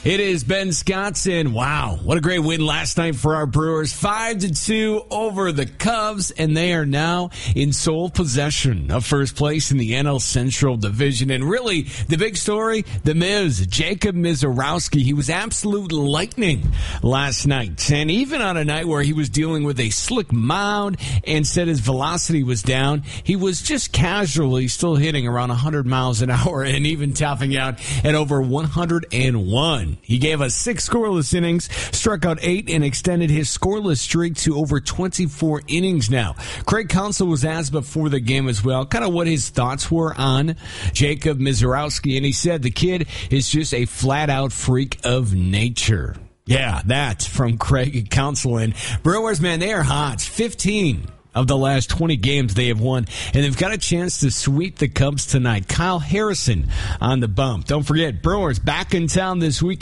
It is Ben Scottson. Wow, what a great win last night for our Brewers. 5-2 over the Cubs, and they are now in sole possession of first place in the NL Central Division. And really, the big story, the Miz, Jacob Misiorowski. He was absolute lightning last night. And even on a night where he was dealing with a slick mound and said his velocity was down, he was just casually still hitting around 100 miles an hour and even topping out at over 101. He gave us 6 scoreless innings, struck out 8, and extended his scoreless streak to over 24 innings now. Craig Counsell was asked before the game as well kind of what his thoughts were on Jacob Misiorowski, and he said the kid is just a flat-out freak of nature. Yeah, that's from Craig Counsell. And Brewers, man, they are hot. 15 of the last 20 games they have won, and they've got a chance to sweep the Cubs tonight. Kyle Harrison on the bump. Don't forget, Brewers back in town this week.